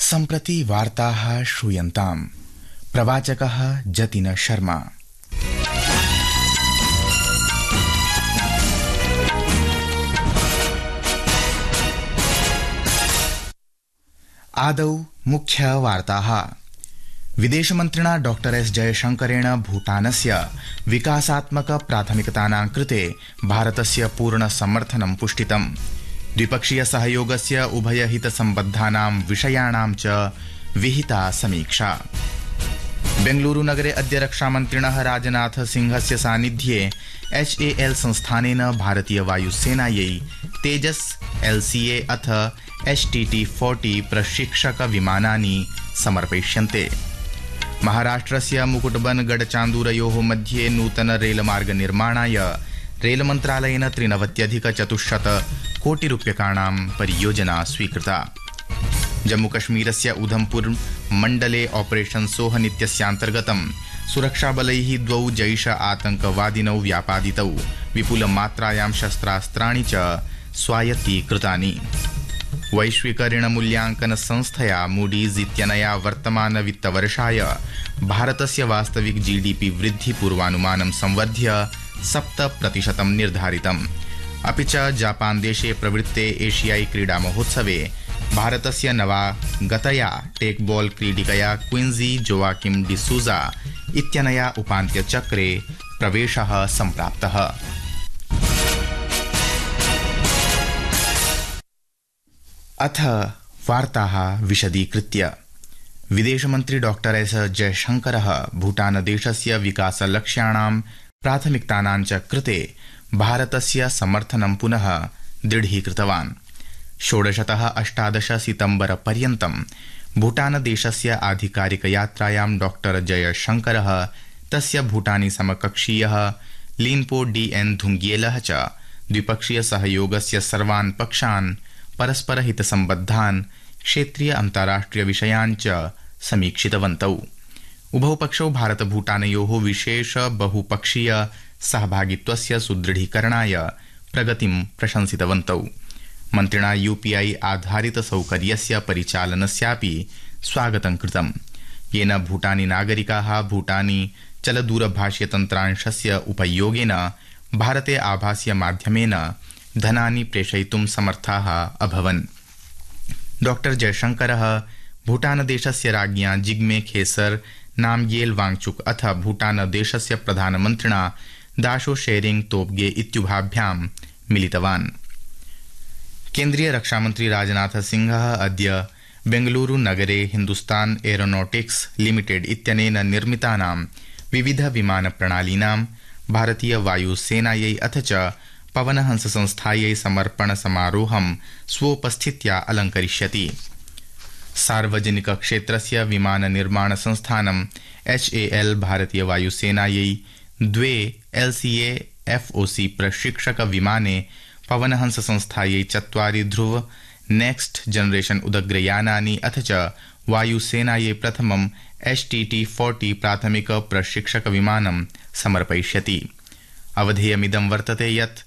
सम्प्रति वार्ताः श्रूयन्ताम्। प्रवाचकः जतिन शर्मा। आदौ मुख्य वार्ताः। विदेशमन्त्रिणा डॉ एस जयशंकरेण भूटानस्य विकासात्मक प्राथमिकतानां कृते भारतस्य पूर्ण समर्थनं पुष्टितम्। द्विपक्षीय सहयोगस्य उभयहित सम्बद्धानां विषयाणां च विहिता समीक्षा। बेंगलुरु नगरे अद्य रक्षामन्त्रिणः राजनाथ सिंहस्य सान्निध्ये HAL संस्थानेन भारतीय वायुसेनायै तेजस LCA अथ HTT-40 प्रशिक्षक विमानानि समर्पयिष्यन्ते। महाराष्ट्रस्य मुकुटबन गडचान्दूरयोः मध्ये नूतन रेलमार्ग निर्माणाय रेलमन्त्रालयेन 93,400 कोटिरूप्यकाणां परियोजना स्वीकृता। जम्मूकश्मीरस्य उधमपुर मण्डले ऑपरेशन सोहन इत्यस्यान्तर्गतं सुरक्षाबलैः द्वौ जैश आतंकवादिनौ व्यापादितौ विपुलमात्रायां शस्त्रास्त्राणि च स्वायत्तीकृतानि। वैश्विक ऋणमूल्यांकन संस्थया मूडीज इत्यनया वर्तमान वित्तवर्षाय भारतस्य वास्तविक GDP वृद्धि पूर्वानुमानं संवर्ध्य 7% निर्धारितम्। अपि च जापान देशे प्रवृत्ते एशियाई क्रीडा महोत्सवे भारतस्य नवागतया टेकबॉल क्रीडिकया क्विंजी जोआकिम डिसूजा इत्यनया उपान्त्यचक्रे प्रवेशः सम्प्राप्तः। अथ वार्ताः विशदीकृत्य। विदेशमन्त्री डॉ एस जयशंकरः भूटानदेशस्य विकासलक्ष्याणां प्राथमिकतानां च कृते भारतस्य समर्थनं पुनः दृढीकृतवान्। 16तः 18 सितम्बर पर्यन्तं भूटानदेशस्य आधिकारिकयात्रायां डॉ जयशंकरः तस्य भूटानी समकक्षीयः लिन्पो DN धुंग्येलः च द्विपक्षीय सहयोगस्य सर्वान् पक्षान् परस्परहितसम्बद्धान् क्षेत्रीय अन्ताराष्ट्रिय विषयान् च समीक्षितवन्तौ। उभौ पक्षौ भारत भूटानयोः विशेष बहुपक्षीय सहभागित्वस्य सुदृढीकरणाय प्रगतिं प्रशंसितवन्तौ। मन्त्रिणा UPI आधारित सौकर्यस्य परिचालनस्यापि स्वागतं कृतम्, येन भूटानी नागरिकाः भूटानी चलदूरभाषीयतन्त्रांशस्य उपयोगेन भारते आभासीय माध्यमेन धनानि प्रेषयितुं समर्थाः अभवन्। डॉ जयशंकरः भूटानदेशस्य राज्ञा जिग्मे खेसर नामग्येल वांगचुक अथ भूटानदेशस्य प्रधानमन्त्रिणा दाशो शेरिंग तोब्गे इत्युभाभ्यां मिलितवान्। केन्द्रीय रक्षामन्त्री राजनाथ सिंहः अद्य बेंगलुरु नगरे हिन्दुस्तान एरोनॉटिक्स लिमिटेड इत्यनेन निर्मितानां विविध विमानप्रणालीनां भारतीय वायुसेनायै अथ च पवनहंस संस्थायै समर्पण समारोहं स्वोपस्थित्या अलङ्करिष्यति। सार्वजनिक क्षेत्रस्य विमान निर्माण संस्थानं HAL भारतीय वायुसेनायै 2 LCA FOC प्रशिक्षक विमाने पवनहंस संस्थायै 4 ध्रुव नेक्स्ट जनरेशन उदग्रयानानि अथ च वायुसेनायै प्रथमं HTT-40 प्राथमिक प्रशिक्षक विमानं समर्पयिष्यति। अवधेयमिदं वर्तते यत्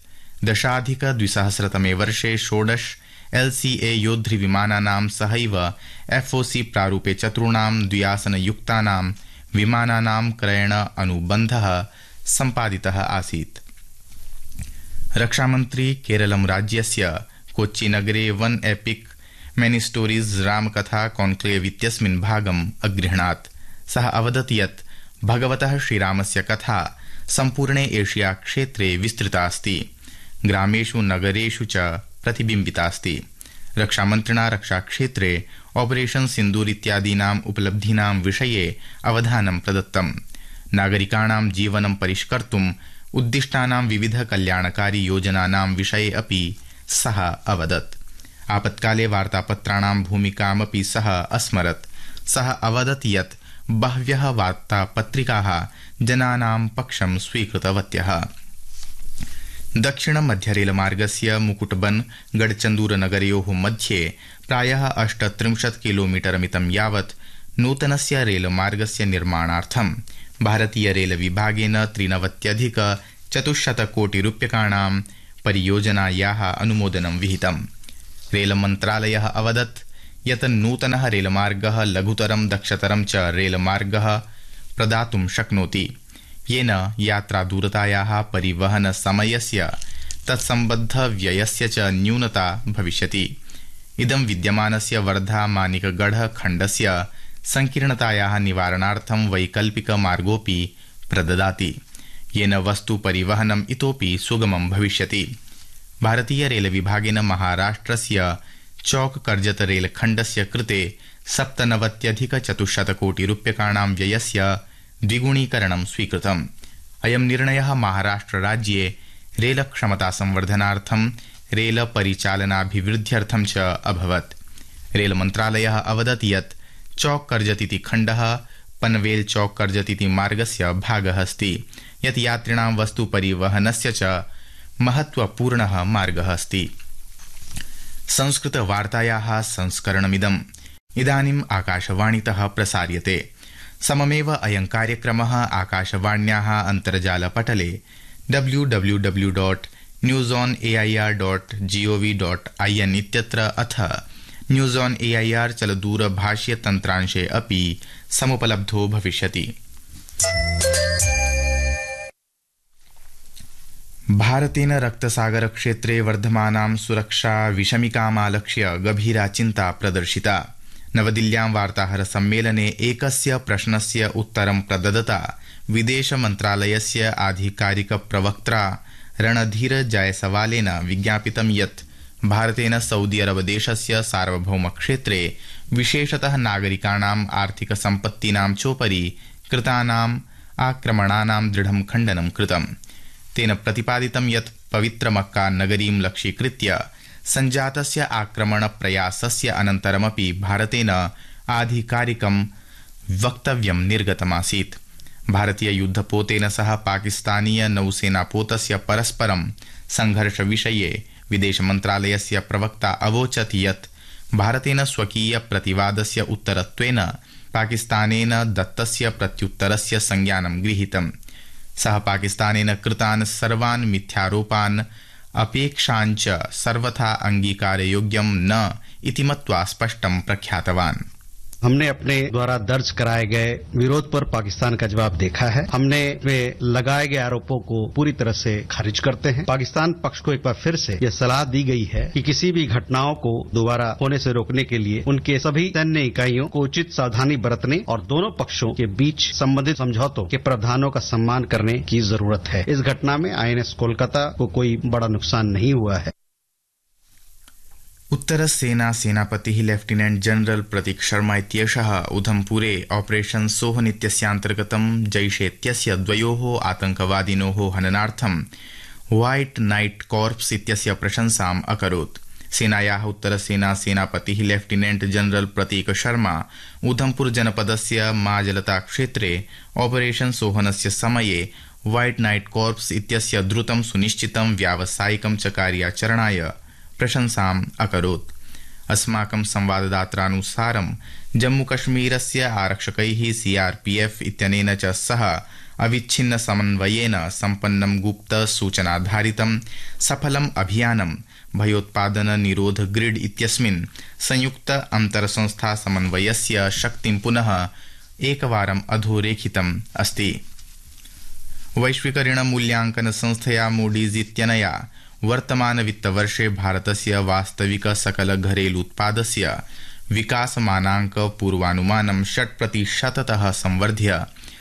10,200 वर्षे 16 LCA योद्धृ विमानानां सहैव FOC प्रारूपे 4 द्व्यासनयुक्तानां विमानानां क्रयण अनुबन्धः सम्पादितः आसीत्। रक्षामन्त्री केरलं राज्यस्य कोच्चिनगरे वन एपिक मेनी स्टोरीज रामकथा कॉन्क्लेव इत्यस्मिन् भागम् अगृह्णात्। सः अवदत् यत् भगवतः श्रीरामस्य कथा सम्पूर्णे एशिया क्षेत्रे विस्तृतास्ति, ग्रामेषु नगरेषु च प्रतिबिम्बितास्ति। रक्षामन्त्रिणा रक्षाक्षेत्रे ऑपरेशन सिन्दूर इत्यादीनाम् उपलब्धीनां विषये अवधानं प्रदत्तम्। नागरिकाणां जीवनं परिष्कर्तुम् उद्दिष्टानां विविध कल्याणकारी योजनानां विषये अपि सः अवदत्। आपत्काले वार्तापत्राणां भूमिकामपि सः अस्मरत्। सः अवदत् यत् बह्व्यः वार्तापत्रिकाः जनानां पक्षं स्वीकृतवत्यः। दक्षिण मध्य रेलमार्गस्य मुकुटबन गडचन्दूर नगरयोः मध्ये प्रायः 38 किलोमीटरमितं यावत् नूतनस्य रेलमार्गस्य निर्माणार्थं भारतीय रेल विभागेन 93,400 कोटिरूप्यकाणां परियोजनायाः अनुमोदनं विहितम्। रेलमन्त्रालयः अवदत् यत् नूतनः रेलमार्गः लघुतरं दक्षतरं च रेलमार्गः प्रदातुं शक्नोति, येन यात्रादूरतायाः, परिवहनसमयस्य, तत्सम्बद्धव्ययस्य च न्यूनता भविष्यति। इदं विद्यमानस्य वर्धा-मानिकगढ़ खण्डस्य संकीर्णतायाः निवारणार्थं वैकल्पिकमार्गोऽपि प्रददाति, येन वस्तुपरिवहनम् इतोऽपि सुगमं भविष्यति। भारतीय रेलविभागेन महाराष्ट्रस्य चौक-कर्जत रेलखण्डस्य कृते 97,400 कोटिरूप्यकाणां व्ययस्य द्विगुणीकरणं स्वीकृतम्। अयं निर्णयः महाराष्ट्रराज्ये रेलक्षमतासंवर्धनार्थं, रेलपरिचालनाभिवृद्ध्यर्थं च अभवत्। रेलमन्त्रालयः अवदत् यत् चौक-कर्जत इति खण्डः पनवेल चौक-कर्जत इति मार्गस्य भागः अस्ति, यत् यात्रिणां वस्तुपरिवहनस्य च महत्वपूर्णः मार्गः अस्ति। संस्कृतवार्तायाः संस्करणमिदम् इदानीम् आकाशवाणीतः प्रसार्यते। सममेव अयं कार्यक्रमः आकाशवाण्याः अन्तर्जालपटले www.newsonair.gov.in इत्यत्र अथ न्यूज़ ऑन एआईआर चलदूरभाष्य तन्त्रांशे अपि समुपलब्धो भविष्यति। भारतेन रक्तसागर क्षेत्रे वर्धमानां सुरक्षा विषमिकामालक्ष्य गभीरा चिन्ता प्रदर्शिता। नवदिल्ल्यां वार्ताहर सम्मेलने एकस्य प्रश्नस्य उत्तरं प्रददता विदेश मन्त्रालयस्य आधिकारिक प्रवक्त्रा रणधीर जायसवालेन विज्ञापितं यत् भारतेन सऊदी अरब देशस्य सार्वभौम क्षेत्रे विशेषतः नागरिकाणाम् आर्थिक सम्पत्तीनां चोपरि कृतानाम् आक्रमणानां दृढं खण्डनं कृतम्। तेन प्रतिपादितं यत् पवित्र मक्का नगरीं लक्ष्यीकृत्य सञ्जातस्य आक्रमण प्रयासस्य अनन्तरमपि भारतेन आधिकारिकं वक्तव्यं निर्गतमासीत्। भारतीय युद्धपोतेन सह पाकिस्तानीय नौसेनापोतस्य परस्परं संघर्षविषये विदेशमन्त्रालयस्य प्रवक्ता अवोचत् यत् भारतेन स्वकीय प्रतिवादस्य उत्तरत्वेन पाकिस्तानेन दत्तस्य प्रत्युत्तरस्य संज्ञानं गृहीतम्। सः पाकिस्तानेन कृतान् सर्वान् मिथ्यारोपान् अपेक्षाञ्च सर्वथा अंगीकारयोग्यं न इति मत्वा स्पष्टं प्रख्यातवान्। हमने अपने द्वारा दर्ज कराए गए विरोध पर पाकिस्तान का जवाब देखा है। हमने वे लगाए गए आरोपों को पूरी तरह से खारिज करते हैं। पाकिस्तान पक्ष को एक बार फिर से यह सलाह दी गई है कि किसी भी घटनाओं को दोबारा होने से रोकने के लिए उनके सभी सैन्य इकाइयों को उचित सावधानी बरतने और दोनों पक्षों के बीच संबंधित समझौतों के प्रावधानों का सम्मान करने की जरूरत है। इस घटना में आईएनएस कोलकाता को कोई बड़ा नुकसान नहीं हुआ है। उत्तर सेना सेनापतिः लेफ्टिनेंट जनरल प्रतीक शर्मा इत्येषः उधमपुरे ऑपरेशन सोहन इत्यस्यान्तर्गतं जैशे इत्यस्य द्वयोः आतंकवादिनोः हननार्थं व्हाइट नाइट कॉर्प्स इत्यस्य प्रशंसाम् अकरोत्। सेनायाः उत्तरसेना सेनापतिः लेफ्टिनेंट जनरल प्रतीक शर्मा उधमपुर जनपदस्य माजलता क्षेत्रे ऑपरेशन सोहनस्य समये व्हाइट नाइट कॉर्प्स इत्यस्य द्रुतं सुनिश्चितं व्यावसायिकं च कार्याचरणाय प्रशंसाम् अकरोत्। अस्माकं संवाददात्रानुसारं जम्मूकश्मीरस्य आरक्षकैः सीआरपीएफ इत्यनेन च सह अविच्छिन्न समन्वयेन सम्पन्नं गुप्त सूचनाधारितं सफलम् अभियानं भयोत्पादन निरोध ग्रिड इत्यस्मिन् संयुक्त अंतरसंस्था समन्वयस्य शक्तिं पुनः एकवारम् अधोरेखितम् अस्ति। वैश्विक ऋण मूल्यांकन संस्थया मूडीज इत्यनया वर्तमान वित्तवर्षे भारतस्य वास्तविक सकल घरेलूत्पादस्य विकासमानांक पूर्वानुमानं 6% संवर्ध्य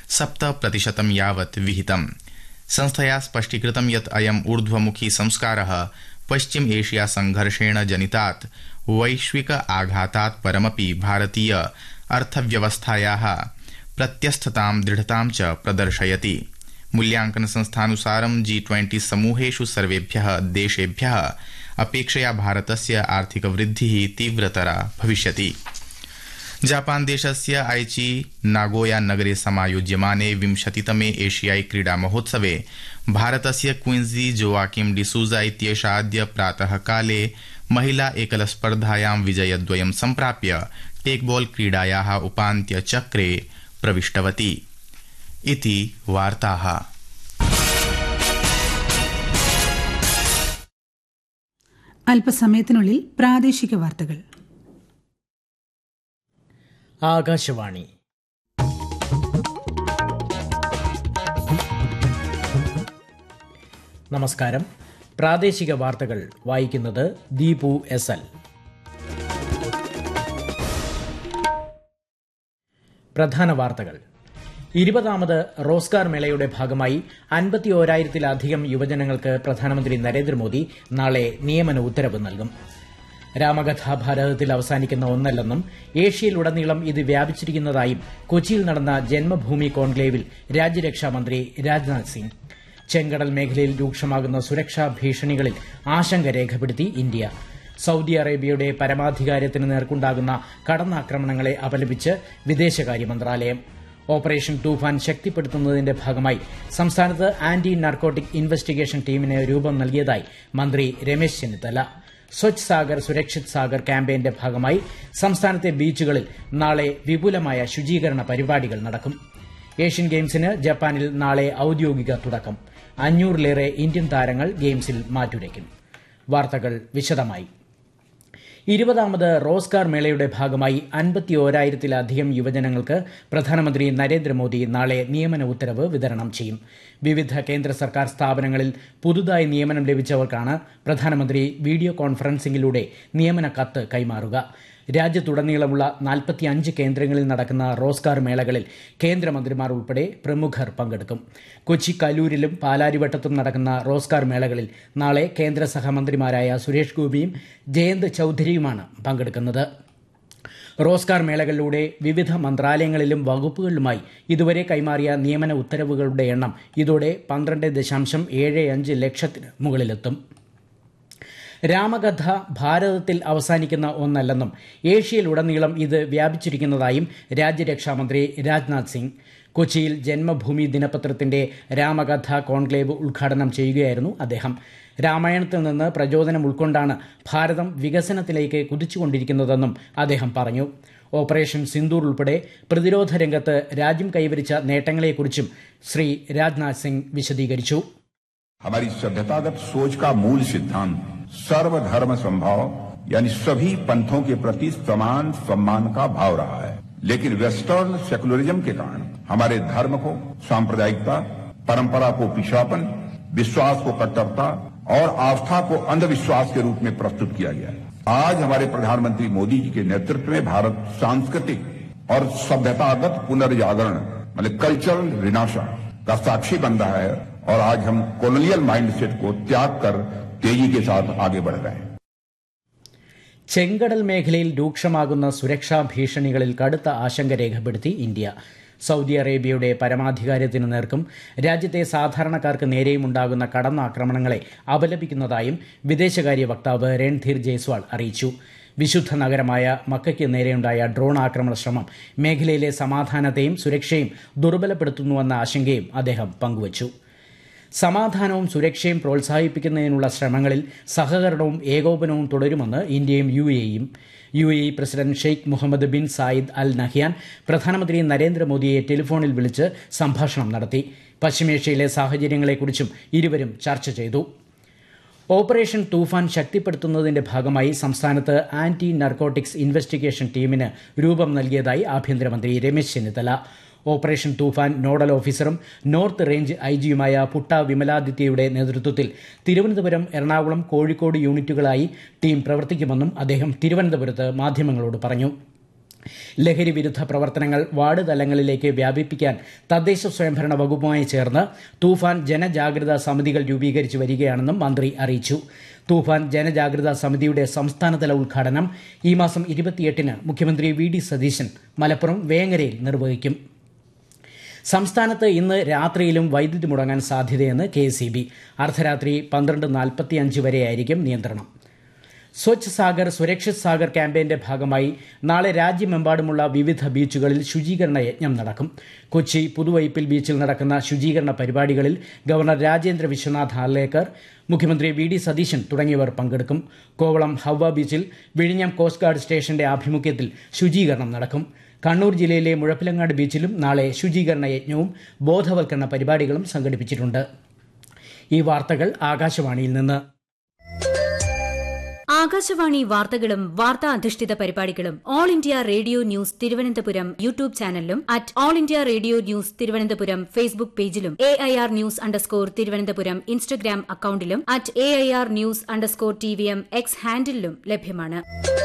7% यावत् विहितम्। संस्थया स्पष्टीकृतं यत् अयम् ऊर्ध्वमुखी संस्कारः पश्चिम एशिया संघर्षेण जनितात् वैश्विक आघातात् परमपि भारतीय अर्थव्यवस्थायाः प्रत्यस्थतां दृढतां च प्रदर्शयति। मूल्यांकन संस्थानुसारं G20 समूहेषु सर्वेभ्यः देशेभ्यः अपेक्षया भारतस्य आर्थिक वृद्धिः तीव्रतरा भविष्यति। जापान देशस्य आइची नागोया नगरे समायोज्यमाने 20तमे एशियाई क्रीडा महोत्सवे भारतस्य क्विंजी जोआकिम डिसूजा इत्येषा अद्य प्रातः काले महिला एकल स्पर्धायां विजयद्वयं सम्प्राप्य टेकबॉल क्रीडायाः उपान्त्यचक्रे प्रविष्टवती। इति वार्ताः। അല്പസമയത്തിനുള്ളിൽ പ്രാദേശിക വാർത്തകൾ. ആകാശവാണി. നമസ്കാരം. പ്രാദേശിക വാർത്തകൾ വായിക്കുന്നത് ദീപു എസ് എൽ. പ്രധാന വാർത്തകൾ. 20ാമത് റോസ്ഗാർ മേളയുടെ ഭാഗമായി 51,000-ത്തിലധികം യുവജനങ്ങൾക്ക് പ്രധാനമന്ത്രി നരേന്ദ്രമോദി നാളെ നിയമന ഉത്തരവ് നൽകും. രാമകഥ ഭാരതത്തിൽ അവസാനിക്കുന്ന ഒന്നല്ലെന്നും ഏഷ്യയിലുടനീളം ഇത് വ്യാപിച്ചിരിക്കുന്നതായും കൊച്ചിയിൽ നടന്ന ജന്മഭൂമി കോൺക്ലേവിൽ രാജ്യരക്ഷാമന്ത്രി രാജ്നാഥ് സിംഗ്. ചെങ്കടൽ മേഖലയിൽ രൂക്ഷമാകുന്ന സുരക്ഷാ ഭീഷണികളിൽ ആശങ്ക രേഖപ്പെടുത്തി ഇന്ത്യ. സൌദി അറേബ്യയുടെ പരമാധികാരത്തിന് നേർക്കുണ്ടാകുന്ന കടന്നാക്രമണങ്ങളെ അപലപിച്ച് വിദേശകാര്യ മന്ത്രാലയം. ഓപ്പറേഷൻ തൂഫാൻ ശക്തിപ്പെടുത്തുന്നതിന്റെ ഭാഗമായി സംസ്ഥാനത്ത് ആന്റി നാർക്കോട്ടിക് ഇൻവെസ്റ്റിഗേഷൻ ടീമിന് രൂപം നൽകിയതായി മന്ത്രി രമേശ് ചെന്നിത്തല. സ്വച്ഛ് സാഗർ സുരക്ഷിത് സാഗർ ക്യാമ്പയിന്റെ ഭാഗമായി സംസ്ഥാനത്തെ ബീച്ചുകളിൽ നാളെ വിപുലമായ ശുചീകരണ പരിപാടികൾ നടക്കും. ഏഷ്യൻ ഗെയിംസിന് ജപ്പാനിൽ നാളെ ഔദ്യോഗിക തുടക്കം. 500-ലേറെ ഇന്ത്യൻ താരങ്ങൾ ഗെയിംസിൽ മാറ്റുരയ്ക്കും. വാർത്തകൾ വിശദമായി. 20ാമത് റോസ്ഗാർ മേളയുടെ ഭാഗമായി 51,000-ത്തിലധികം യുവജനങ്ങൾക്ക് പ്രധാനമന്ത്രി നരേന്ദ്രമോദി നാളെ നിയമന ഉത്തരവ് വിതരണം ചെയ്യും. വിവിധ കേന്ദ്ര സർക്കാർ സ്ഥാപനങ്ങളിൽ പുതുതായി നിയമനം ലഭിച്ചവർക്കാണ് പ്രധാനമന്ത്രി വീഡിയോ കോൺഫറൻസിംഗിലൂടെ നിയമന കത്ത് കൈമാറുക. രാജ്യത്തുടനീളമുള്ള 45 കേന്ദ്രങ്ങളിൽ നടക്കുന്ന റോസ്ഗാർ മേളകളിൽ കേന്ദ്രമന്ത്രിമാർ ഉൾപ്പെടെ പ്രമുഖർ പങ്കെടുക്കും. കൊച്ചി കലൂരിലും പാലാരിവട്ടത്തും നടക്കുന്ന റോസ്ഗാർ മേളകളിൽ നാളെ കേന്ദ്ര സഹമന്ത്രിമാരായ സുരേഷ് ഗോപിയും ജയന്ത് ചൌധരിയുമാണ് പങ്കെടുക്കുന്നത്. റോസ്ഗാർ മേളകളിലൂടെ വിവിധ മന്ത്രാലയങ്ങളിലും വകുപ്പുകളിലുമായി ഇതുവരെ കൈമാറിയ നിയമന ഉത്തരവുകളുടെ എണ്ണം ഇതോടെ 12.75 ലക്ഷത്തിന് മുകളിലെത്തും. രാമകഥ ഭാരതത്തിൽ അവസാനിക്കുന്ന ഒന്നല്ലെന്നും ഏഷ്യയിലുടനീളം ഇത് വ്യാപിച്ചിരിക്കുന്നതായും രാജ്യരക്ഷാമന്ത്രി രാജ്നാഥ് സിംഗ്. കൊച്ചിയിൽ ജന്മഭൂമി ദിനപത്രത്തിന്റെ രാമകഥ കോൺക്ലേവ് ഉദ്ഘാടനം ചെയ്യുകയായിരുന്നു അദ്ദേഹം. രാമായണത്തിൽ നിന്ന് പ്രചോദനം ഉൾക്കൊണ്ടാണ് ഭാരതം വികസനത്തിലേക്ക് കുതിച്ചുകൊണ്ടിരിക്കുന്നതെന്നും അദ്ദേഹം പറഞ്ഞു. ഓപ്പറേഷൻ സിന്ദൂർ ഉൾപ്പെടെ പ്രതിരോധ രംഗത്ത് രാജ്യം കൈവരിച്ച നേട്ടങ്ങളെക്കുറിച്ചും ശ്രീ രാജ്നാഥ് സിംഗ് വിശദീകരിച്ചു. हमारी सभ्यतागत सोच का मूल सिद्धांत सर्वधर्म समभाव यानी सभी पंथों के प्रति समान सम्मान का भाव रहा है, लेकिन वेस्टर्न सेकुलरिज्म के कारण हमारे धर्म को सांप्रदायिकता, परंपरा को पिछड़ापन, विश्वास को कट्टरता और आस्था को अंधविश्वास के रूप में प्रस्तुत किया गया है. आज हमारे प्रधानमंत्री मोदी जी के नेतृत्व में भारत सांस्कृतिक और सभ्यतागत पुनर्जागरण मतलब कल्चरल रिनाशा का साक्षी बन रहा है और आज हम कॉलोनियल माइंडसेट को त्याग कर तेजी के साथ आगे बढ़ रहे हैं. ചെങ്കടൽ മേഖലയിൽ രൂക്ഷമാകുന്ന സുരക്ഷാ ഭീഷണികളിൽ കടുത്ത ആശങ്ക രേഖപ്പെടുത്തി ഇന്ത്യ. സൌദി അറേബ്യയുടെ പരമാധികാരത്തിനു നേർക്കും രാജ്യത്തെ സാധാരണക്കാർക്ക് നേരെയും ഉണ്ടാകുന്ന കടന്നാക്രമണങ്ങളെ അപലപിക്കുന്നതായും വിദേശകാര്യ വക്താവ് രൺധീർ ജയ്സ്വാൾ അറിയിച്ചു. വിശുദ്ധ നഗരമായ മക്കയ്ക്ക് നേരെയുണ്ടായ ഡ്രോൺ ആക്രമണ ശ്രമം മേഖലയിലെ സമാധാനത്തെയും സുരക്ഷയും ദുർബലപ്പെടുത്തുന്നുവെന്ന ആശങ്കയും അദ്ദേഹം പങ്കുവച്ചു. സമാധാനവും സുരക്ഷയും പ്രോത്സാഹിപ്പിക്കുന്നതിനുള്ള ശ്രമങ്ങളിൽ സഹകരണവും ഏകോപനവും തുടരുമെന്ന് ഇന്ത്യയും UAE president Sheikh Muhammad bin Zayed Al Nahyan പ്രധാനമന്ത്രി നരേന്ദ്രമോദിയെ ടെലിഫോണിൽ വിളിച്ച് സംഭാഷണം നടത്തി. പശ്ചിമേഷ്യയിലെ സാഹചര്യങ്ങളെക്കുറിച്ചും ഇരുവരും ചർച്ച ചെയ്തു. ഓപ്പറേഷൻ തൂഫാൻ ശക്തിപ്പെടുത്തുന്നതിന്റെ ഭാഗമായി സംസ്ഥാനത്ത് ആന്റി നാർക്കോട്ടിക്സ് ഇൻവെസ്റ്റിഗേഷൻ ടീമിന് രൂപം നൽകിയതായി ആഭ്യന്തരമന്ത്രി രമേശ് ചെന്നിത്തല. ഓപ്പറേഷൻ തൂഫാൻ നോഡൽ ഓഫീസറും നോർത്ത് റേഞ്ച് ഐജിയുമായ പുട്ട വിമലാദിത്യയുടെ നേതൃത്വത്തിൽ തിരുവനന്തപുരം, എറണാകുളം, കോഴിക്കോട് യൂണിറ്റുകളായി ടീം പ്രവർത്തിക്കുമെന്നും അദ്ദേഹം തിരുവനന്തപുരത്ത് മാധ്യമങ്ങളോട് പറഞ്ഞു. ലഹരി വിരുദ്ധ പ്രവർത്തനങ്ങൾ വാർഡ് തലങ്ങളിലേക്ക് വ്യാപിപ്പിക്കാൻ തദ്ദേശ സ്വയംഭരണ വകുപ്പുമായി ചേർന്ന് തൂഫാൻ ജനജാഗ്രതാ സമിതികൾ രൂപീകരിച്ചു വരികയാണെന്നും മന്ത്രി അറിയിച്ചു. തൂഫാൻ ജനജാഗ്രതാ സമിതിയുടെ സംസ്ഥാനതല ഉദ്ഘാടനം ഈ മാസം 28-ന് മുഖ്യമന്ത്രി VD സതീശൻ മലപ്പുറം വേങ്ങരയിൽ നിർവഹിക്കും. സംസ്ഥാനത്ത് ഇന്ന് രാത്രിയിലും വൈദ്യുതി മുടങ്ങാൻ സാധ്യതയെന്ന് KSEB. അർദ്ധരാത്രി 12:45 വരെയായിരിക്കും നിയന്ത്രണം. സ്വച്ഛ് സാഗർ സുരക്ഷിത് സാഗർ ക്യാമ്പയിന്റെ ഭാഗമായി നാളെ രാജ്യമെമ്പാടുമുള്ള വിവിധ ബീച്ചുകളിൽ ശുചീകരണ യജ്ഞം നടക്കും. കൊച്ചി പുതുവൈപ്പിൽ ബീച്ചിൽ നടക്കുന്ന ശുചീകരണ പരിപാടികളിൽ ഗവർണർ രാജേന്ദ്ര വിശ്വനാഥ് ഹാർലേക്കർ, മുഖ്യമന്ത്രി VD സതീശൻ തുടങ്ങിയവർ പങ്കെടുക്കും. കോവളം ഹവ്വ ബീച്ചിൽ വിഴിഞ്ഞം കോസ്റ്റ് ഗാർഡ് സ്റ്റേഷന്റെ ആഭിമുഖ്യത്തിൽ ശുചീകരണം നടക്കും. കണ്ണൂർ ജില്ലയിലെ മുഴപ്പിലങ്ങാട് ബീച്ചിലും നാളെ ശുചീകരണ യജ്ഞവും ബോധവൽക്കരണ പരിപാടികളും സംഘടിപ്പിച്ചിട്ടുണ്ട്. ഈ വാർത്തകൾ ആകാശവാണിയിൽ നിന്ന്. ആകാശവാണി വാർത്തകളും വാർത്താ അധിഷ്ഠിത പരിപാടികളും all India radio news Thiruvananthapuram YouTube ചാനലിലും at all India radio news Thiruvananthapuram Facebook പേജിലും AIR ന്യൂസ് _ ഇൻസ്റ്റഗ്രാം അക്കൌണ്ടിലും at AIR news _ TVM X ഹാൻഡിലും ലഭ്യമാണ്.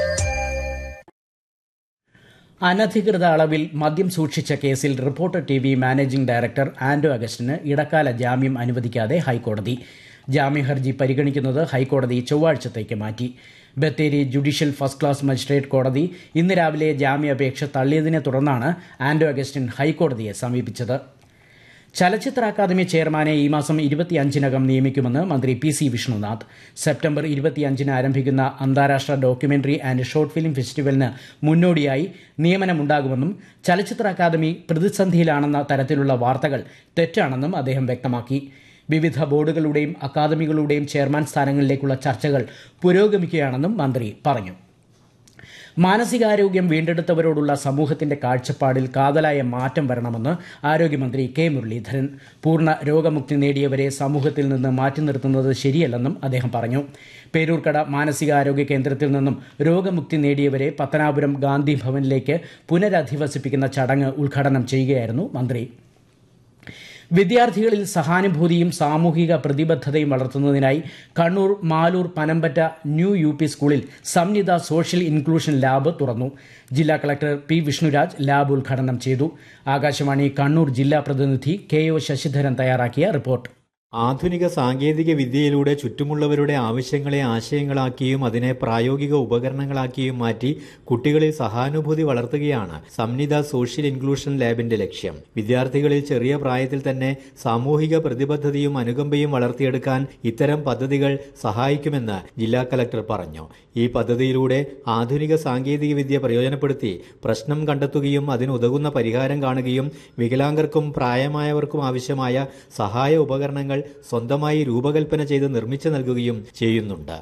അനധികൃത അളവിൽ മദ്യം സൂക്ഷിച്ച കേസിൽ reporter TV managing director Anto Augustine ഇടക്കാല ജാമ്യം അനുവദിക്കാതെ ഹൈക്കോടതി. ജാമ്യഹർജി പരിഗണിക്കുന്നത് ഹൈക്കോടതി ചൊവ്വാഴ്ചത്തേക്ക് മാറ്റി. Bathery judicial first class magistrate കോടതി ഇന്ന് രാവിലെ ജാമ്യാപേക്ഷ തള്ളിയതിനെ തുടർന്നാണ് ആന്റോ അഗസ്റ്റിൻ ഹൈക്കോടതിയെ സമീപിച്ചത്. ചലച്ചിത്ര അക്കാദമി ചെയർമാനെ ഈ മാസം 25-നകം നിയമിക്കുമെന്ന് മന്ത്രി PC വിഷ്ണുനാഥ്. സെപ്റ്റംബർ 25-ന് ആരംഭിക്കുന്ന അന്താരാഷ്ട്ര ഡോക്യുമെന്ററി ആൻഡ് ഷോർട്ട് ഫിലിം ഫെസ്റ്റിവലിന് മുന്നോടിയായി നിയമനമുണ്ടാകുമെന്നും ചലച്ചിത്ര അക്കാദമി പ്രതിസന്ധിയിലാണെന്ന തരത്തിലുള്ള വാർത്തകൾ തെറ്റാണെന്നും അദ്ദേഹം വ്യക്തമാക്കി. വിവിധ ബോർഡുകളുടെയും അക്കാദമികളുടെയും ചെയർമാൻ സ്ഥാനങ്ങളിലേക്കുള്ള ചർച്ചകൾ പുരോഗമിക്കുകയാണെന്നും മന്ത്രി പറഞ്ഞു. മാനസികാരോഗ്യം വീണ്ടെടുത്തവരോടുള്ള സമൂഹത്തിന്റെ കാഴ്ചപ്പാടിൽ കാതലായ മാറ്റം വരണമെന്ന് ആരോഗ്യമന്ത്രി K മുരളീധരൻ. പൂർണ്ണ രോഗമുക്തി നേടിയവരെ സമൂഹത്തിൽ നിന്ന് മാറ്റി നിർത്തുന്നത് ശരിയല്ലെന്നും അദ്ദേഹം പറഞ്ഞു. പേരൂർക്കട മാനസികാരോഗ്യ കേന്ദ്രത്തിൽ നിന്നും രോഗമുക്തി നേടിയവരെ പത്തനാപുരം ഗാന്ധി ഭവനിലേക്ക് പുനരധിവസിപ്പിക്കുന്ന ചടങ്ങ് ഉദ്ഘാടനം ചെയ്യുകയായിരുന്നു മന്ത്രി. വിദ്യാർത്ഥികളിൽ സഹാനുഭൂതിയും സാമൂഹിക പ്രതിബദ്ധതയും വളർത്തുന്നതിനായി കണ്ണൂർ മാലൂർ പനമ്പറ്റ ന്യൂ UP സ്കൂളിൽ സംനിത സോഷ്യൽ ഇൻക്ലൂഷൻ ലാബ് തുറന്നു. ജില്ലാ കളക്ടർ P വിഷ്ണുരാജ് ലാബ് ഉദ്ഘാടനം ചെയ്തു. ആകാശവാണി കണ്ണൂർ ജില്ലാ പ്രതിനിധി KO ശശിധരൻ തയ്യാറാക്കിയ റിപ്പോർട്ട്. ആധുനിക സാങ്കേതിക വിദ്യയിലൂടെ ചുറ്റുമുള്ളവരുടെ ആവശ്യങ്ങളെ ആശയങ്ങളാക്കിയും അതിനെ പ്രായോഗിക ഉപകരണങ്ങളാക്കിയും മാറ്റി കുട്ടികളിൽ സഹാനുഭൂതി വളർത്തുകയാണ് സംനിത സോഷ്യൽ ഇൻക്ലൂഷൻ ലാബിന്റെ ലക്ഷ്യം. വിദ്യാർത്ഥികളിൽ ചെറിയ പ്രായത്തിൽ തന്നെ സാമൂഹിക പ്രതിബദ്ധതയും അനുകമ്പയും വളർത്തിയെടുക്കാൻ ഇത്തരം പദ്ധതികൾ സഹായിക്കുമെന്ന് ജില്ലാ കലക്ടർ പറഞ്ഞു. ഈ പദ്ധതിയിലൂടെ ആധുനിക സാങ്കേതിക വിദ്യ പ്രയോജനപ്പെടുത്തി പ്രശ്നം കണ്ടെത്തുകയും അതിനുതകുന്ന പരിഹാരം കാണുകയും വികലാംഗർക്കും പ്രായമായവർക്കും ആവശ്യമായ സഹായ ഉപകരണങ്ങൾ സ്വന്തമായി രൂപകൽപ്പന ചെയ്ത് നിർമ്മിച്ചു നൽകുകയും ചെയ്യുന്നുണ്ട്.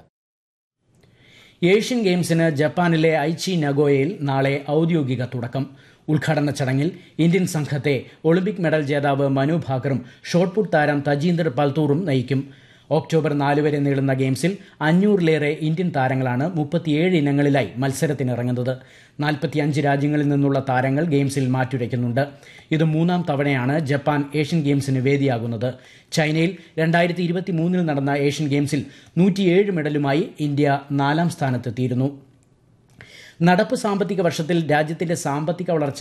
ഏഷ്യൻ ഗെയിംസിന് ജപ്പാനിലെ ഐച്ചി നഗോയയിൽ നാളെ ഔദ്യോഗിക തുടക്കം. ഉദ്ഘാടന ചടങ്ങിൽ ഇന്ത്യൻ സംഘത്തെ ഒളിമ്പിക് മെഡൽ ജേതാവ് മനു ഭാക്കറും ഷോട്ട്പുട്ട് താരം തജീന്ദർ പൽത്തൂറും നയിക്കും. ഒക്ടോബർ 4 വരെ നീളുന്ന ഗെയിംസിൽ 500-ലേറെ ഇന്ത്യൻ താരങ്ങളാണ് 37 ഇനങ്ങളിലായി മത്സരത്തിനിറങ്ങുന്നത്. 45 രാജ്യങ്ങളിൽ നിന്നുള്ള താരങ്ങൾ ഗെയിംസിൽ മാറ്റുരയ്ക്കുന്നുണ്ട്. ഇത് 3-ാം തവണയാണ് ജപ്പാൻ ഏഷ്യൻ ഗെയിംസിന് വേദിയാകുന്നത്. ചൈനയിൽ 2023-ൽ നടന്ന ഏഷ്യൻ ഗെയിംസിൽ 107 മെഡലുമായി ഇന്ത്യ 4-ാം സ്ഥാനത്തെത്തിയിരുന്നു. നടപ്പ് സാമ്പത്തിക വർഷത്തിൽ രാജ്യത്തിന്റെ സാമ്പത്തിക വളർച്ച